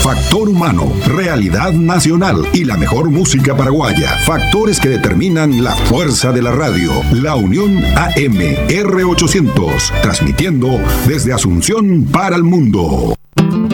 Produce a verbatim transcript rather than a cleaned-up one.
Factor humano, realidad nacional y la mejor música paraguaya. Factores que determinan la fuerza de la radio. La Unión A M R ochocientos, transmitiendo desde Asunción para el mundo.